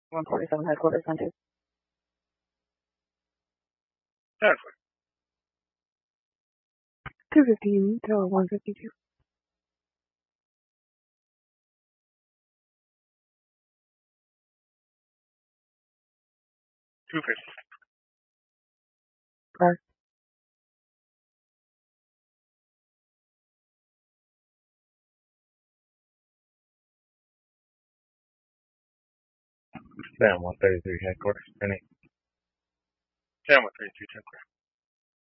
147 headquarters, on 2. Jennifer. 215 to 152. 250. Car. Sam 133 headquarters, Penny. Sam 133, 10 clear.